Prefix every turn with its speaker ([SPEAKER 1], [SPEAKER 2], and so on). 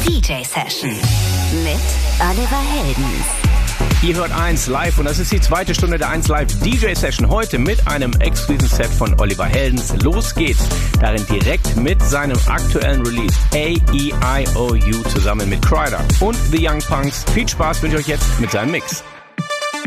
[SPEAKER 1] DJ Session mit Oliver Heldens.
[SPEAKER 2] Ihr hört 1 Live und das ist die zweite Stunde der 1 Live DJ Session. Heute mit einem exklusiven Set von Oliver Heldens. Los geht's. Darin direkt mit seinem aktuellen Release A-E-I-O-U zusammen mit Kryder und The Young Punks. Viel Spaß wünsche ich euch jetzt mit seinem Mix.